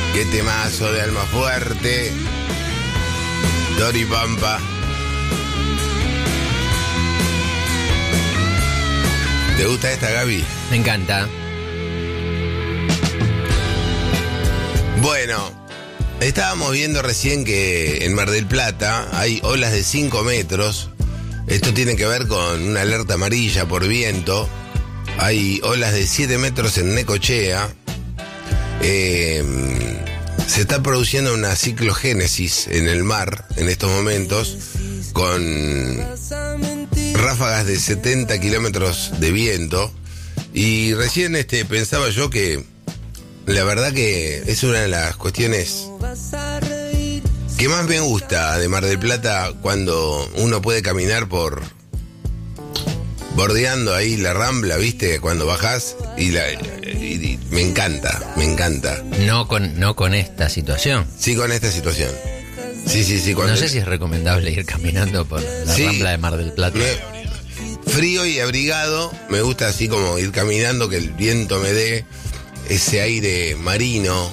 Qué temazo de Almafuerte. Dori Pampa. ¿Te gusta esta, Gaby? Me encanta. Bueno, estábamos viendo recién que en Mar del Plata hay olas de 5 metros. Esto tiene que ver con una alerta amarilla por viento. Hay olas de 7 metros en Necochea. Se está produciendo una ciclogénesis en el mar en estos momentos con ráfagas de 70 kilómetros de viento. Y recién pensaba yo que la verdad que es una de las cuestiones que más me gusta de Mar del Plata, cuando uno puede caminar bordeando ahí la Rambla, ¿viste? Cuando bajás y me encanta. No con esta situación. Sí, con esta situación. Sí. No sé si es recomendable ir caminando por la Rambla de Mar del Plata. Frío y abrigado, me gusta así como ir caminando, que el viento me dé ese aire marino.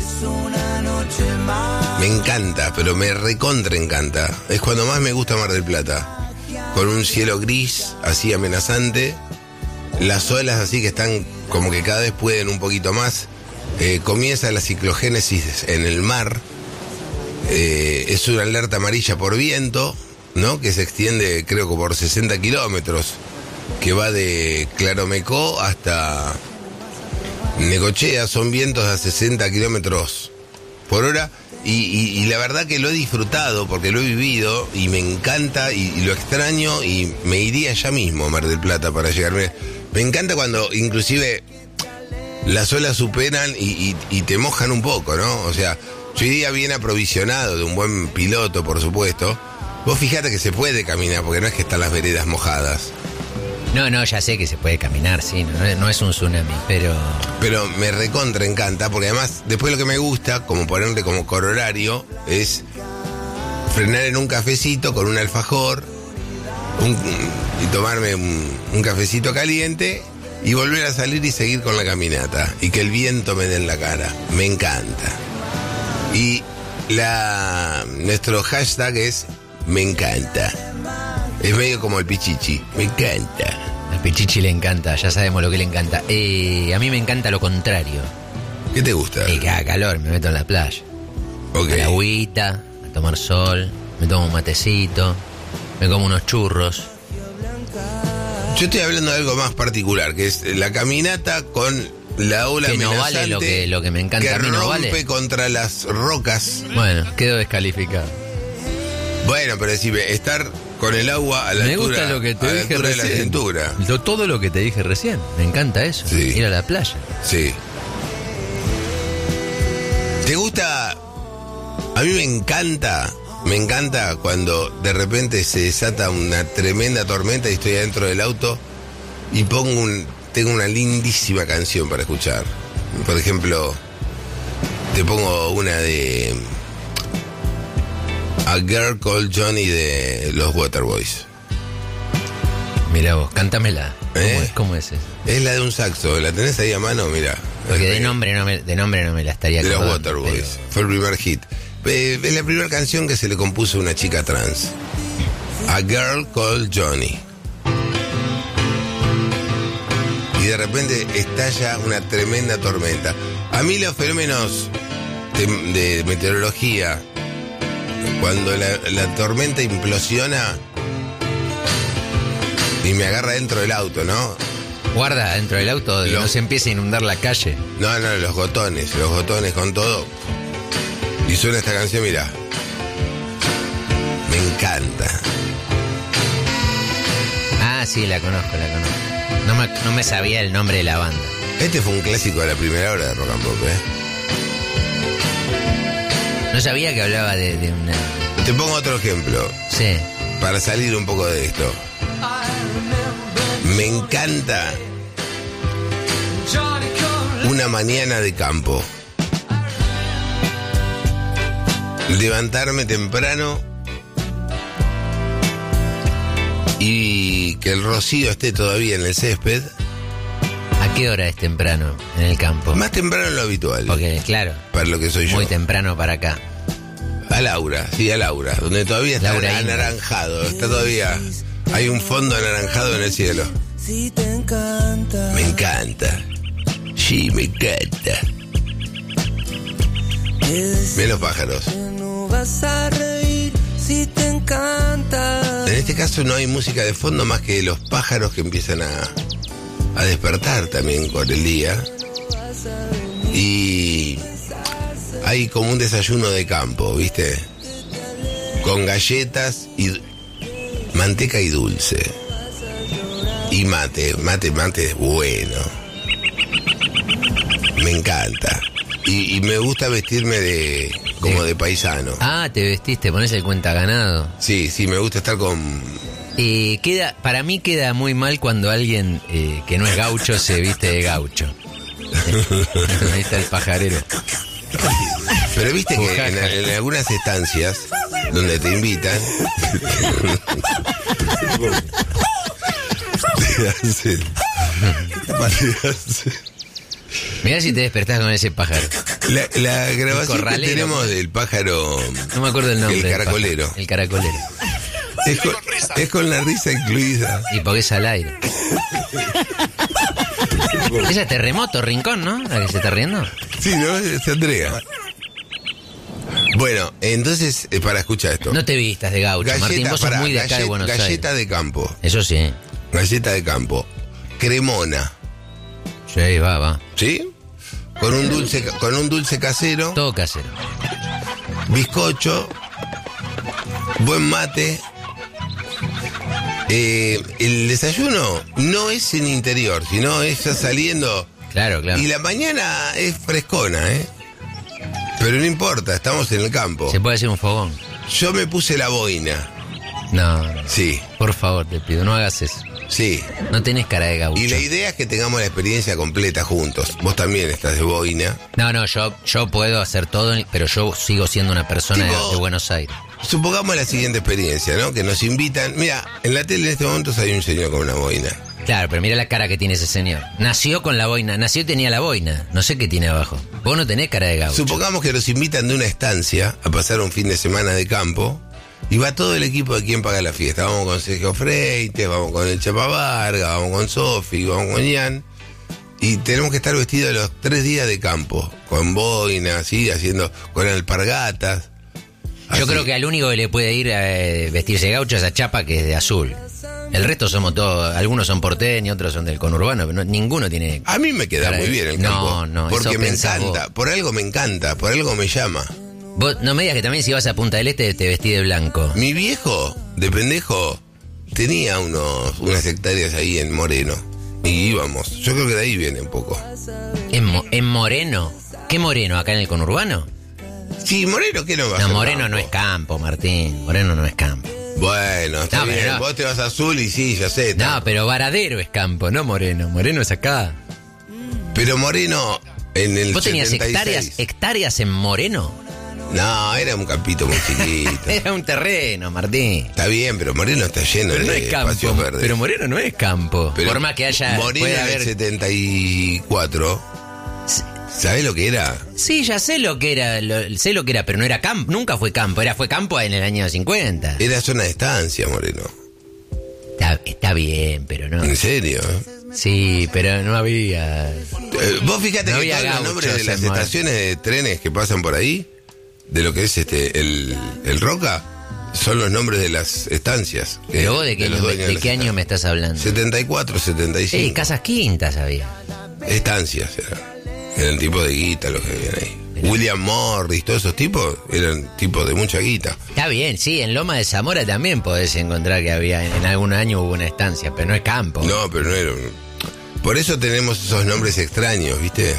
Me encanta, pero me recontra encanta. Es cuando más me gusta Mar del Plata. Con un cielo gris, así amenazante. Las olas así que están como que cada vez pueden un poquito más. Comienza la ciclogénesis en el mar. Es una alerta amarilla por viento, ¿no? Que se extiende, creo que por 60 kilómetros. Que va de Claromecó hasta Necochea. Son vientos a 60 kilómetros por hora. Y la verdad que lo he disfrutado porque lo he vivido y me encanta y lo extraño, y me iría ya mismo a Mar del Plata para llegarme. Me encanta cuando inclusive las olas superan y te mojan un poco, ¿no? O sea, yo iría bien aprovisionado de un buen piloto, por supuesto. Vos fijate que se puede caminar, porque no es que están las veredas mojadas. No, ya sé que se puede caminar, sí, no es un tsunami, pero me recontra encanta, porque además, después lo que me gusta, como ponerle como corolario, es frenar en un cafecito con un alfajor, y tomarme un cafecito caliente, y volver a salir y seguir con la caminata, y que el viento me dé en la cara. Me encanta. Y nuestro hashtag es me encanta. Es medio como el Pichichi. Me encanta. Al Pichichi le encanta, ya sabemos lo que le encanta. A mí me encanta lo contrario. ¿Qué te gusta? Que haga calor, me meto en la playa. Ok. A la agüita, a tomar sol, me tomo un matecito, me como unos churros. Yo estoy hablando de algo más particular, que es la caminata con la ola que no amenazante, vale lo que me encanta que a mí, no rompe vale. Contra las rocas. Bueno, quedo descalificado. Bueno, pero decime, estar con el agua a la me altura, gusta lo que te a la dije altura de recién. la cintura. Todo lo que te dije recién. Me encanta eso. Sí. Ir a la playa. Sí. ¿Te gusta? A mí me encanta cuando de repente se desata una tremenda tormenta y estoy adentro del auto y tengo una lindísima canción para escuchar. Por ejemplo, te pongo una de A Girl Called Johnny de los Waterboys. Mira vos, cántamela. ¿Cómo es eso? Es la de un saxo, ¿la tenés ahí a mano? Mira. Porque de nombre no me la estaría de los acordando, Waterboys. pero... Fue el primer hit. Es la primera canción que se le compuso a una chica trans. A Girl Called Johnny. Y de repente estalla una tremenda tormenta. A mí los fenómenos de meteorología, cuando la tormenta implosiona y me agarra dentro del auto, ¿no? Guarda dentro del auto, no se empiece a inundar la calle. No, los gotones con todo. Y suena esta canción, mirá. Me encanta. Ah, sí, la conozco. No me sabía el nombre de la banda. Este fue un clásico de la primera hora de Rock and Pop, No sabía que hablaba de una... Te pongo otro ejemplo. Sí. Para salir un poco de esto. Me encanta una mañana de campo. Levantarme temprano y que el rocío esté todavía en el césped. ¿A qué hora es temprano en el campo? Más temprano de lo habitual. Porque, claro, para lo que soy muy yo. temprano para acá. A Laura, donde todavía está Laura anaranjado, está todavía, hay un fondo anaranjado en el cielo. Si te encanta. Me encanta. Sí, me encanta. Ven los pájaros. No vas a reír si te encanta. En este caso no hay música de fondo más que los pájaros que empiezan a despertar también con el día. Y hay como un desayuno de campo, ¿viste? Con galletas y manteca y dulce. Y mate es bueno. Me encanta. Y me gusta vestirme como de paisano. Ah, te vestiste, pones el cuenta ganado. Sí, me gusta estar con... Para mí queda muy mal cuando alguien que no es gaucho se viste de gaucho. Ahí está el pajarero. Pero viste que en algunas estancias donde te invitan te hacen. Mirá si te despertás con ese pájaro. La grabación que tenemos ¿no? del pájaro, No me acuerdo el nombre. el caracolero. El caracolero. Es con la risa incluida. Y porque es al aire. Esa es Terremoto, Rincón, ¿no? La que se está riendo. Sí, ¿no? Es Andrea. Bueno, entonces, para escuchar esto. No te vistas de gaucho, Martín. Vos sos muy de acá de Buenos Aires. Galleta de campo. Eso sí. Galleta de campo. Cremona. Sí, va. ¿Sí? Con un dulce casero. Todo casero. Bizcocho. Buen mate. El desayuno no es en interior, sino es ya saliendo. Claro. Y la mañana es frescona, ¿eh? Pero no importa, estamos en el campo. Se puede hacer un fogón. Yo me puse la boina. No. Sí. Por favor, te pido, no hagas eso. Sí. No tenés cara de gaucho. Y la idea es que tengamos la experiencia completa juntos. Vos también estás de boina. No, yo puedo hacer todo, pero yo sigo siendo una persona de Buenos Aires. Supongamos la siguiente experiencia, ¿no? Que nos invitan. Mira, en la tele en este momento hay un señor con una boina. Claro, pero mira la cara que tiene ese señor. Nació con la boina, nació y tenía la boina. No sé qué tiene abajo. Vos no tenés cara de gaucho. Supongamos que nos invitan de una estancia a pasar un fin de semana de campo. Y va todo el equipo de quien paga la fiesta. Vamos con Sergio Freites, vamos con el Chapa Varga, vamos con Sofi, vamos con Ian. Y tenemos que estar vestidos los 3 días de campo. Con boina, así, con alpargatas. Yo creo que al único que le puede ir a vestirse de gaucho es a Chapa, que es de azul. El resto somos todos, algunos son porteños, otros son del conurbano, pero ninguno tiene... A mí me queda muy bien el campo. No, porque eso me pensás encanta, vos. por algo me encanta, por algo me llama. Vos no me digas que también si vas a Punta del Este te vestís de blanco. Mi viejo, de pendejo, tenía unas hectáreas ahí en Moreno. Y íbamos. Yo creo que de ahí viene un poco. ¿En Moreno? ¿Qué Moreno? ¿Acá en el conurbano? Sí, Moreno, ¿qué no va a No, ser Moreno campo? no es campo, Martín. Moreno no es campo. Bueno, está No, bien. pero no. Vos te vas a Azul y sí, ya sé. No, pero Varadero es campo, no Moreno. Moreno es acá. Pero Moreno, en el ¿Vos tenías 76. hectáreas en Moreno? No, era un campito muy chiquito. Era un terreno, Martín. Está bien, pero Moreno está lleno Pero no de es campo. espacios verdes. Pero Moreno no es campo. Pero Por más que haya... Moreno puede en haber... el 74. ¿Sabés lo que era? Sí, ya sé lo que era, sé lo que era, pero no era campo, nunca fue campo, fue campo en el año 50. Era zona de estancia, Moreno. Está bien, pero no. ¿En serio? Sí, pero no había... Vos fíjate No que había todos los nombres de gauchos las en Moreno. estaciones de trenes que pasan por ahí, de lo que es el Roca, son los nombres de las estancias. Pero vos, ¿de qué año me estás hablando? 74, 75. Casas Quintas había. Estancias, eran tipos de guita los que vivían ahí. William Morris, todos esos tipos eran tipos de mucha guita. Está bien, sí, en Loma de Zamora también podés encontrar que había, en algún año hubo una estancia, pero no es campo. No, pero no era. Por eso tenemos esos nombres extraños, ¿viste?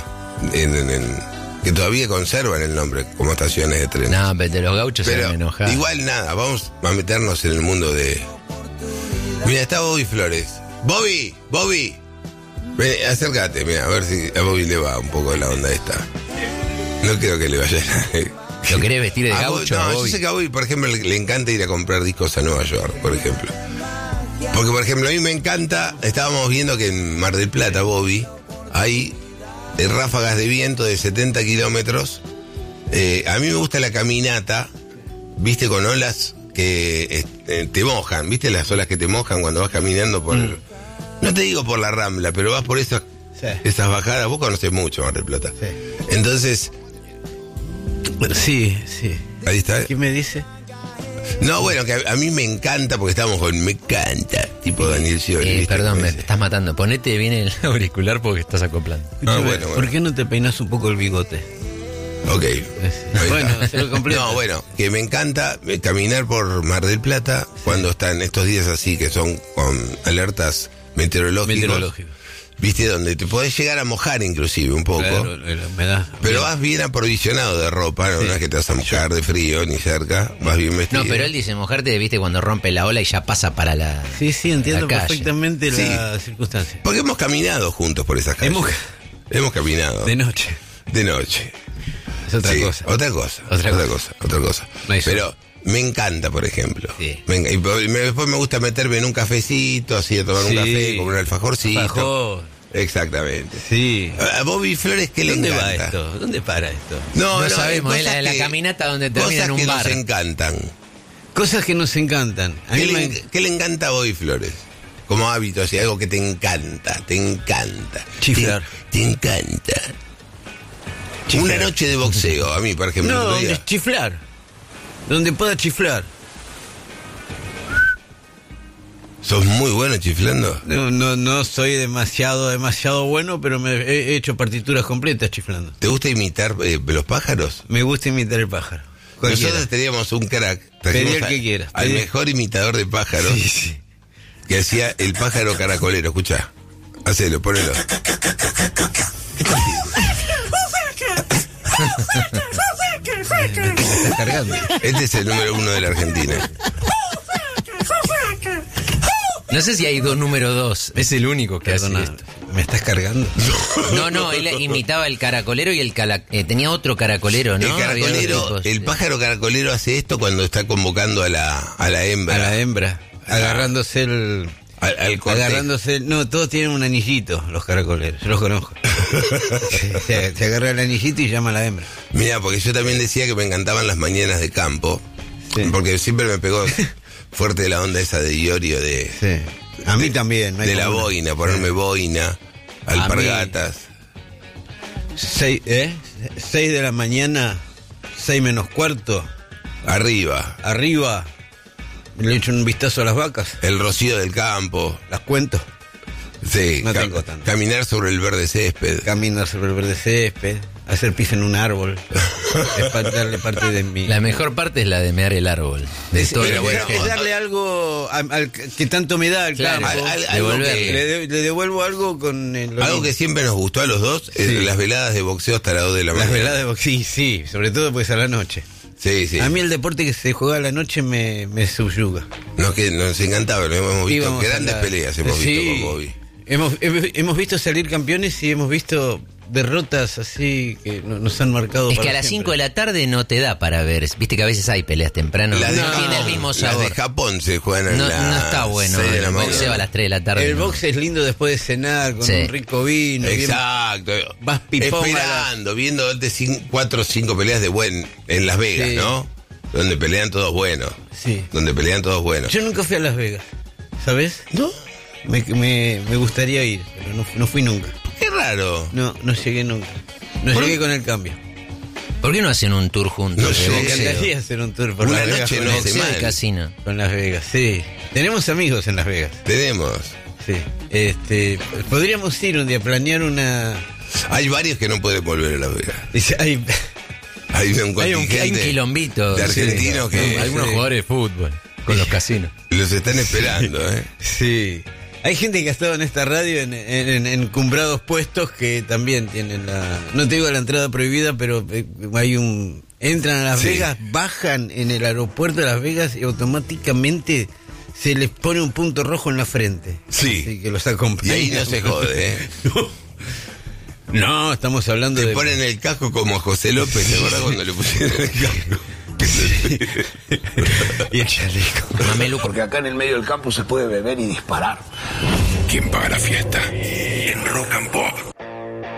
Que todavía conservan el nombre como estaciones de tren. No, pero de los gauchos se Pero van enojados. igual nada, vamos a meternos en el mundo de... Mira, está Bobby Flores. ¡Bobby! Ven, acércate, mira, a ver si a Bobby le va un poco la onda esta. No creo que le vaya a... ¿Lo querés vestir de A gaucho? Bobby- no, Bobby? yo sé que a Bobby, por ejemplo, le encanta ir a comprar discos a Nueva York, por ejemplo. Porque, por ejemplo, a mí me encanta... Estábamos viendo que en Mar del Plata, Bobby hay ráfagas de viento de 70 kilómetros. A mí me gusta la caminata, viste, con olas que te mojan, viste las olas que te mojan cuando vas caminando por... No te digo por la Rambla, pero vas por esas bajadas. Vos conocés mucho Mar del Plata. Sí. Entonces... Sí. Ahí está. ¿Qué me dice? No, bueno, que a mí me encanta porque estamos con me encanta, tipo Daniel Scioli. Perdón, me estás matando. Ponete bien el auricular porque estás acoplando. Bueno. ¿Por qué no te peinas un poco el bigote? Ok. Bueno, se lo completo. No, bueno, que me encanta caminar por Mar del Plata cuando están estos días así que son con alertas meteorológicas. Viste, donde te podés llegar a mojar inclusive un poco. Claro, la humedad. Pero vas bien aprovisionado de ropa, no es que te vas a mojar de frío ni cerca, vas bien vestido. No, pero él dice mojarte, viste, cuando rompe la ola y ya pasa para la Sí, entiendo la calle. perfectamente Sí. la circunstancia. Porque hemos caminado juntos por esas calles. Hemos caminado. De noche. De noche. Es otra Sí, cosa. Otra cosa. No hay Pero me encanta, por ejemplo. Sí. Después me gusta meterme en un cafecito, así a tomar un Sí. café, comer un alfajorcito. Fajor. Exactamente. Sí. A Bobby Flores, ¿qué le ¿Dónde encanta? va esto? ¿Dónde para esto? No sabemos, cosas la que- caminata donde termina en un cosas bar. que nos encantan. Cosas que nos encantan. A mí ¿Qué le encanta a Bobby Flores? Como hábito, así, algo que te encanta. Chiflar. Te encanta. Una noche de boxeo, a mí, por ejemplo. No, el otro día. es chiflar. Donde pueda chiflar. ¿Sos muy bueno chiflando? No soy demasiado bueno, pero me he hecho partituras completas chiflando. ¿Te gusta imitar los pájaros? Me gusta imitar el pájaro. Cualquiera. Nosotros teníamos un crack. Pedí trajimos el que quieras, Al pedí. mejor imitador de pájaros Sí. que hacía el pájaro caracolero. Escuchá. Hacelo, ponelo. Estás cargando. Este es el número 1 de la Argentina. No sé si hay número 2. Es el único que hace Perdona, esto. ¿me estás cargando? No, él imitaba el caracolero y tenía otro caracolero, ¿no? El Había dos caracolero, tipos. el pájaro caracolero hace esto cuando está convocando a la hembra. A la hembra. Agarrándose el... Al cortejo. Agarrándose... No, todos tienen un anillito, los caracoleros. Yo los conozco. Se agarra el anillito y llama a la hembra. Mira, porque yo también decía que me encantaban las mañanas de campo. Sí. Porque siempre me pegó fuerte la onda esa de Iorio de... Sí. A mí también. no hay de la como una. boina, ponerme boina, alpargatas. 6 de la mañana, 6 menos cuarto, Arriba, arriba, le echo un vistazo a las vacas, el rocío del campo. las cuento, Sí, No tengo tanto. caminar sobre el verde césped. caminar sobre el verde césped, hacer pis en un árbol, darle parte de mi... La mejor parte es la de mear el árbol. De Es, todo es- lo bueno. es darle algo al que tanto me da al Claro, campo. algo devolverle. que, Le devuelvo algo con el... algo que siempre nos gustó a los dos es Sí. las veladas de boxeo hasta las 2 de la Las mañana. veladas de boxeo, sí, sobre todo pues a la noche. Sí, sí. A mí el deporte que se juega a la noche me subyuga. Nos encantaba, lo hemos visto Íbamos grandes a la- peleas hemos Sí. visto con Bobby. Hemos visto salir campeones y hemos visto derrotas así que nos han marcado. Es para que a las 5 siempre. de la tarde no te da para ver. Viste que a veces hay peleas temprano. Las de no Japón, tiene el mismo las sabor. de Japón se juegan No, a las no está bueno 6 de la el boxeo mañana. a las 3 de la tarde. El no. box es lindo después de cenar con Sí. un rico vino. bien- Exacto. Vas pipón esperando, viendo antes 4 o 5 peleas en Las Vegas, Sí. ¿no? Donde pelean todos buenos. Sí. Donde pelean todos buenos. Yo nunca fui a Las Vegas, ¿sabes? ¿No? Me gustaría ir, pero no fui nunca. Qué raro. No llegué nunca. No ¿Por- llegué con el cambio. ¿Por qué no hacen un tour juntos? No de sé, Me boxeo? encantaría hacer un tour por Una Las Vegas. noche con no el- hace Boxeo y mal. casino. Con Las Vegas, sí. Tenemos amigos en Las Vegas. Tenemos. Sí. Podríamos ir un día, planear una... Hay varios que no pueden volver a Las Vegas. Dice, hay Hay un Hay un contingente quilombito. de argentinos que Algunos jugadores de fútbol con los casinos. los están esperando, ¿eh? Sí. Hay gente que ha estado en esta radio en encumbrados puestos que también tienen la... No te digo la entrada prohibida, pero hay un... Entran a Las Sí. Vegas, bajan en el aeropuerto de Las Vegas y automáticamente se les pone un punto rojo en la frente. Sí. Así que los Y acompañan. ahí no se jode, ¿eh? No, estamos hablando Te de... ponen el casco como a José López, ¿te acuerdas cuando le pusieron el casco? Y el chaleco. Mameluco. Porque acá en el medio del campo se puede beber y disparar. ¿Quién paga la fiesta? En Rock and Pop.